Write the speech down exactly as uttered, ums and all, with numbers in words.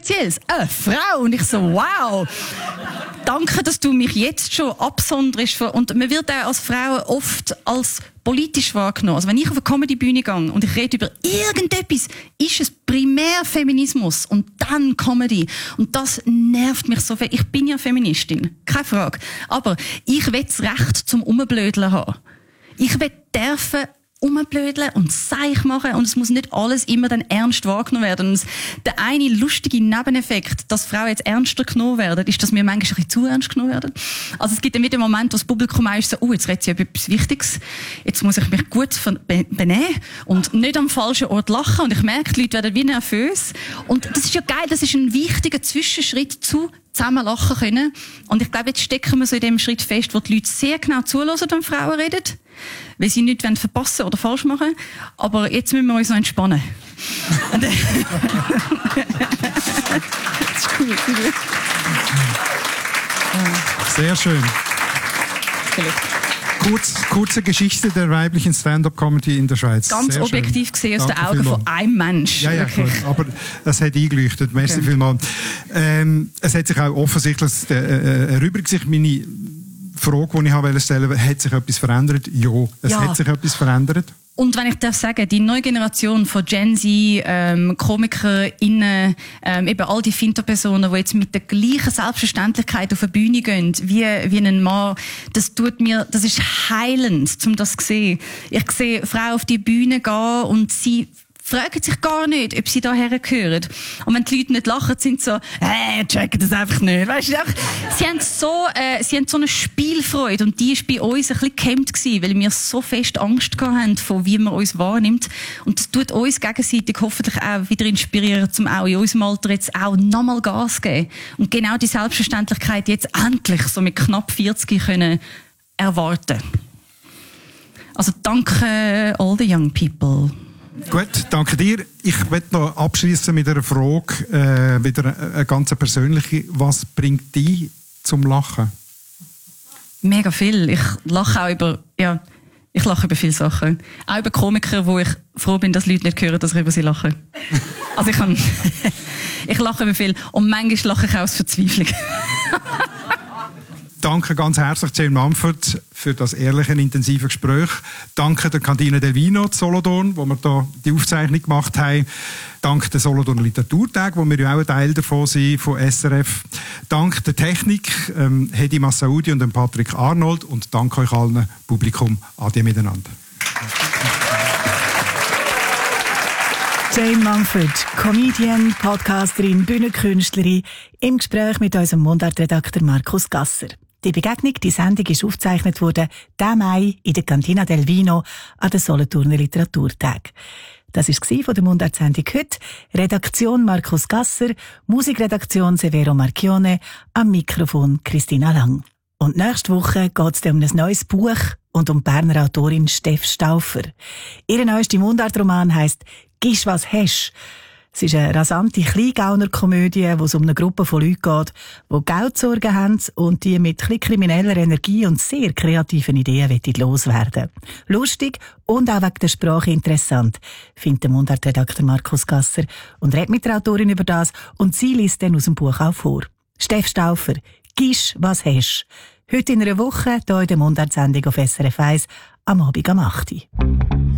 Spezielles. Eine Frau. Und ich so, wow. Danke, dass du mich jetzt schon absonderst. Und man wird auch als Frau oft als politisch wahrgenommen. Also wenn ich auf eine Comedy-Bühne gehe und ich rede über irgendetwas, ist es primär Feminismus und dann Comedy. Und das nervt mich so viel. Ich bin ja Feministin, keine Frage. Aber ich will das Recht zum Umblödeln haben. Ich will dürfen umblödeln und Seich machen und es muss nicht alles immer dann ernst wahrgenommen werden. Und der eine lustige Nebeneffekt, dass Frauen jetzt ernster genommen werden, ist, dass wir manchmal ein bisschen zu ernst genommen werden. Also es gibt dann wieder einen Moment, wo das Publikum auch ist so, oh, jetzt redet sie über etwas Wichtiges, jetzt muss ich mich gut benehmen und nicht am falschen Ort lachen und ich merke, die Leute werden wie nervös. Und das ist ja geil, das ist ein wichtiger Zwischenschritt zu zusammen lachen können. Und ich glaube, jetzt stecken wir so in dem Schritt fest, wo die Leute sehr genau zuhören, wenn Frauen reden, weil sie nichts verpassen oder falsch machen. Aber jetzt müssen wir uns noch entspannen. Das ist cool. Sehr schön. Kurz, kurze Geschichte der weiblichen Stand-up-Comedy in der Schweiz. Ganz Sehr objektiv schön. gesehen aus den Augen von einem Mensch. Ja, ja, klar. Aber das hat eingeleuchtet. Merci okay. vielmals. Ähm, es hat sich auch offensichtlich äh, erübrigt sich meine Frage, die ich habe stellen wollte, hat sich etwas verändert? Ja, es ja. hat sich etwas verändert. Und wenn ich darf sagen, die neue Generation von Gen Z, ähm, KomikerInnen, ähm, eben all die Finto-Personen, die jetzt mit der gleichen Selbstverständlichkeit auf eine Bühne gehen, wie, wie ein Mann, das tut mir, das ist heilend, um das zu sehen. Ich sehe Frauen auf die Bühne gehen und sie fragen sich gar nicht, ob sie daher gehören. Und wenn die Leute nicht lachen, sind sie so, hey, checken das einfach nicht. Weißt du, sie haben so, äh, sie haben so eine Spielfreude und die ist bei uns ein bisschen gehemmt gewesen, weil wir so fest Angst gehabt haben, von wie man uns wahrnimmt. Und das tut uns gegenseitig hoffentlich auch wieder inspirieren, um auch in unserem Alter jetzt auch nochmal Gas zu geben. Und genau die Selbstverständlichkeit jetzt endlich so mit knapp vierzig können erwarten. Also danke all the young people. Gut, danke dir. Ich möchte noch abschließen mit einer Frage, äh, wieder eine ganz persönliche. Was bringt dich zum Lachen? Mega viel. Ich lache auch über, ja, ich lache über viele Sachen. Auch über Komiker, wo ich froh bin, dass Leute nicht hören, dass ich über sie lache. Also ich kann, ich lache über viel. Und manchmal lache ich auch aus Verzweiflung. Danke ganz herzlich, Jane Mumford, für das ehrliche, intensive Gespräch. Danke der Cantina del Vino zu Solothurn, wo wir da die Aufzeichnung gemacht haben. Danke der Solothurner Literaturtag, wo wir ja auch ein Teil davon sind, von S R F. Danke der Technik, ähm, Hedi Massaoudi und dem Patrick Arnold. Und danke euch allen, Publikum. Ade miteinander. Jane Mumford, Comedian, Podcasterin, Bühnenkünstlerin, im Gespräch mit unserem Mundartredakteur Markus Gasser. Die Begegnung, die Sendung ist aufgezeichnet worden, diesen Mai in der Cantina del Vino an den Solothurner Literaturtag. Das war von der Mundart-Sendung heute. Redaktion Markus Gasser, Musikredaktion Severo Marchione, am Mikrofon Christina Lang. Und nächste Woche geht es um ein neues Buch und um die Berner Autorin Steff Stauffer. Ihr neuester Mundart-Roman heisst «Gisch was hesch». Es ist eine rasante Kleingauner-Komödie, wo es um eine Gruppe von Leuten geht, die Geldsorgen haben und die mit ein krimineller Energie und sehr kreativen Ideen loswerden. Lustig und auch wegen der Sprache interessant, findet der Mundart-Redakteur Markus Gasser und redet mit der Autorin über das und sie liest dann aus dem Buch auch vor. Steff Stauffer, «Gisch was hesch». Heute in einer Woche hier in der Mundart-Sendung auf S R F eins am Abend am acht Uhr.